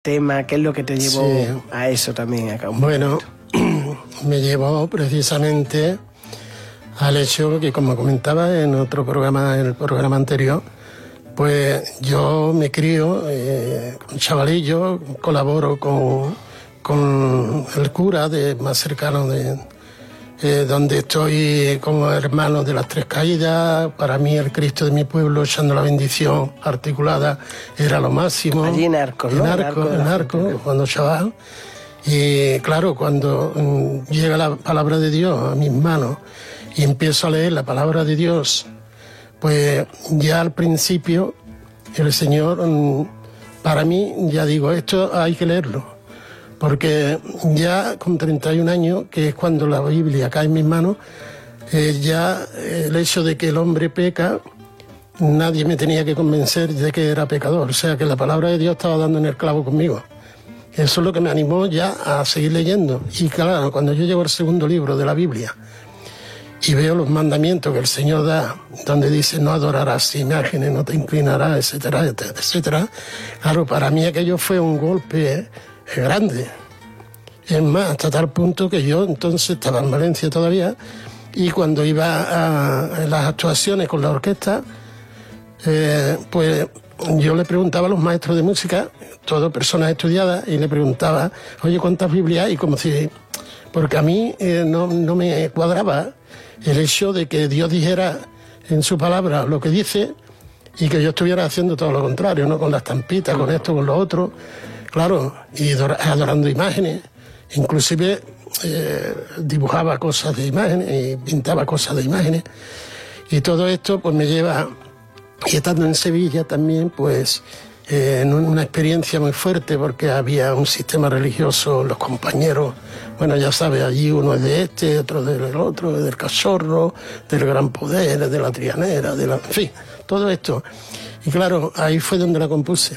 tema? ¿Qué es lo que te llevó a eso también? Bueno, me llevó precisamente al hecho que, como comentaba en otro programa, en el programa anterior, pues yo me crío, un chavalillo, colaboro con el cura más cercano donde estoy como hermano de las Tres Caídas. Para mí el Cristo de mi pueblo echando la bendición articulada era lo máximo. Allí en Arcos, ¿no? En Arcos, cuando chaval. Y claro, cuando llega la palabra de Dios a mis manos y empiezo a leer la palabra de Dios, pues ya al principio el Señor, para mí, ya digo, esto hay que leerlo. Porque ya con 31 años, que es cuando la Biblia cae en mis manos, ya el hecho de que el hombre peca, nadie me tenía que convencer de que era pecador. O sea, que la palabra de Dios estaba dando en el clavo conmigo. Eso es lo que me animó ya a seguir leyendo. Y claro, cuando yo llego al segundo libro de la Biblia y veo los mandamientos que el Señor da, donde dice no adorarás imágenes, no te inclinarás, etcétera, etcétera, claro, para mí aquello fue un golpe grande. Es más, hasta tal punto que yo entonces estaba en Valencia todavía, y cuando iba a las actuaciones con la orquesta, pues yo le preguntaba a los maestros de música, todas personas estudiadas, y le preguntaba, oye, ¿cuántas Biblias hay? Como si, porque a mí no me cuadraba el hecho de que Dios dijera en su palabra lo que dice y que yo estuviera haciendo todo lo contrario, ¿no? Con las estampitas, con esto, con lo otro. Claro, y adorando imágenes, inclusive dibujaba cosas de imágenes y pintaba cosas de imágenes, y todo esto pues me lleva, y estando en Sevilla también, pues en una experiencia muy fuerte, porque había un sistema religioso, los compañeros, bueno, ya sabes, allí uno es de este, otro del otro, del Cachorro, del Gran Poder, de la Trianera, en fin, todo esto. Y claro, ahí fue donde la compuse.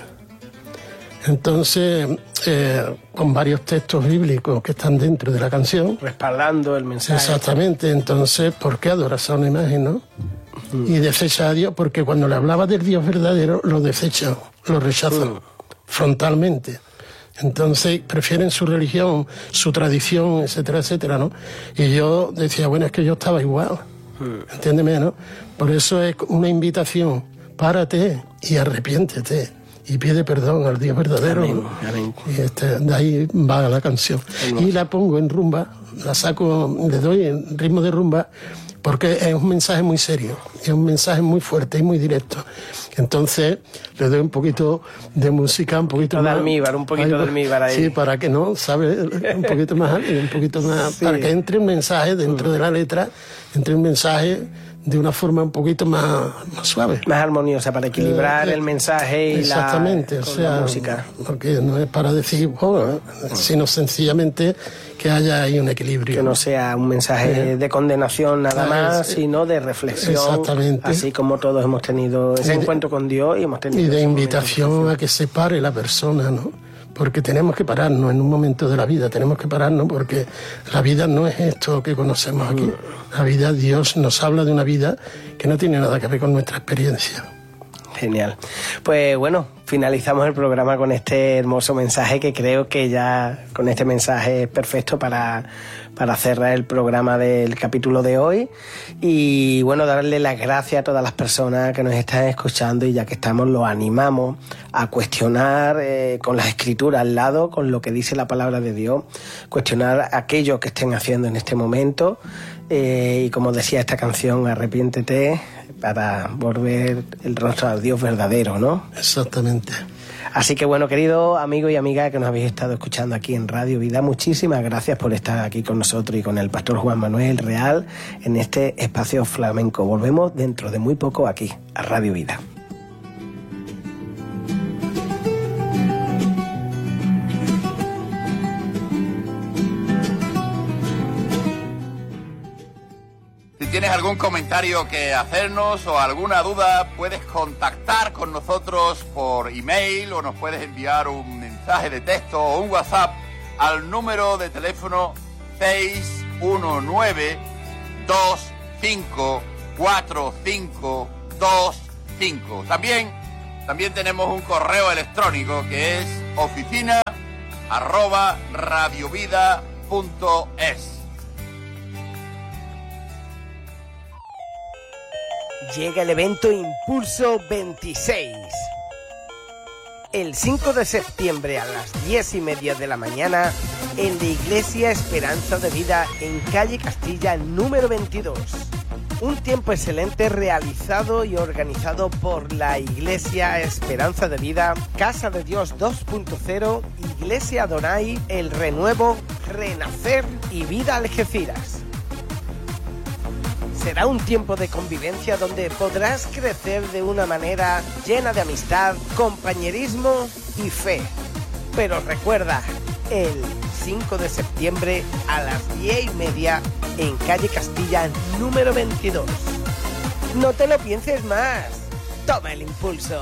Entonces, con varios textos bíblicos que están dentro de la canción. Respaldando el mensaje. Exactamente. Entonces, ¿por qué adoras a una imagen, no? Y desecha a Dios, porque cuando le hablaba del Dios verdadero, lo desechan, lo rechazan frontalmente. Entonces, prefieren su religión, su tradición, etcétera, etcétera, ¿no? Y yo decía, bueno, es que yo estaba igual. Entiéndeme, ¿no? Por eso es una invitación. Párate y arrepiéntete. Y pide perdón al Dios verdadero. Amén, amén. Y de ahí va la canción. Hermoso. Y la pongo en rumba, la saco, le doy en ritmo de rumba, porque es un mensaje muy serio, es un mensaje muy fuerte y muy directo. Entonces le doy un poquito de música, un poquito más... un poquito de almíbar ahí. Sí, para que no, ¿sabes? Un poquito más, sí. Para que entre un mensaje dentro de la letra, entre un mensaje de una forma un poquito más suave. Más armoniosa, para equilibrar el mensaje y la música. Porque no es para decir, sino sencillamente que haya ahí un equilibrio. Que no sea un mensaje de condenación nada más, sino de reflexión. Exactamente. Así como todos hemos tenido ese encuentro con Dios y hemos tenido... Y de invitación a que se pare la persona, ¿no? Porque tenemos que pararnos en un momento de la vida, tenemos que pararnos porque la vida no es esto que conocemos aquí. La vida, Dios nos habla de una vida que no tiene nada que ver con nuestra experiencia. Genial. Pues bueno, finalizamos el programa con este hermoso mensaje, que creo que ya con este mensaje es perfecto para cerrar el programa del capítulo de hoy. Y bueno, darle las gracias a todas las personas que nos están escuchando, y ya que estamos, los animamos a cuestionar con las escrituras al lado, con lo que dice la palabra de Dios, cuestionar aquello que estén haciendo en este momento, y como decía esta canción, arrepiéntete, para volver el rostro al Dios verdadero, ¿no? Exactamente. Así que bueno, queridos amigos y amigas que nos habéis estado escuchando aquí en Radio Vida, muchísimas gracias por estar aquí con nosotros y con el pastor Juan Manuel Real en este espacio flamenco. Volvemos dentro de muy poco aquí, a Radio Vida. Si tienes algún comentario que hacernos o alguna duda, puedes contactar con nosotros por email, o nos puedes enviar un mensaje de texto o un WhatsApp al número de teléfono 619-254525. También tenemos un correo electrónico que es oficina@radiovida.es. Llega el evento Impulso 26. El 5 de septiembre a las 10:30 de la mañana en la Iglesia Esperanza de Vida en calle Castilla número 22. Un tiempo excelente realizado y organizado por la Iglesia Esperanza de Vida, Casa de Dios 2.0, Iglesia Adonai, El Renuevo, Renacer y Vida Algeciras. Será un tiempo de convivencia donde podrás crecer de una manera llena de amistad, compañerismo y fe. Pero recuerda, el 5 de septiembre a las 10:30 en calle Castilla número 22. No te lo pienses más. Toma el impulso.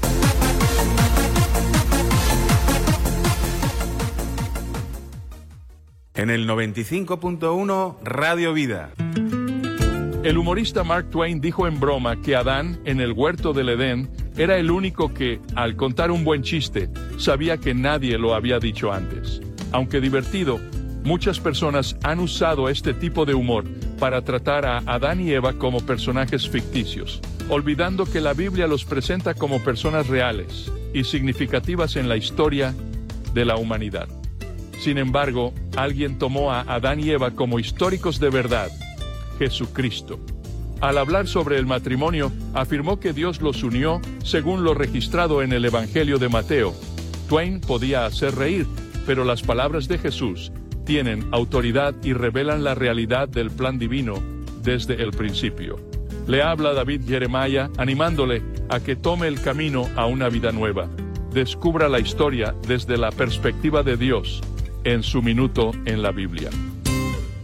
En el 95.1 Radio Vida. El humorista Mark Twain dijo en broma que Adán, en el huerto del Edén, era el único que, al contar un buen chiste, sabía que nadie lo había dicho antes. Aunque divertido, muchas personas han usado este tipo de humor para tratar a Adán y Eva como personajes ficticios, olvidando que la Biblia los presenta como personas reales y significativas en la historia de la humanidad. Sin embargo, alguien tomó a Adán y Eva como históricos de verdad: Jesucristo. Al hablar sobre el matrimonio, afirmó que Dios los unió según lo registrado en el Evangelio de Mateo. Twain podía hacer reír, pero las palabras de Jesús tienen autoridad y revelan la realidad del plan divino desde el principio. Le habla David Jeremiah animándole a que tome el camino a una vida nueva. Descubra la historia desde la perspectiva de Dios en su minuto en la Biblia.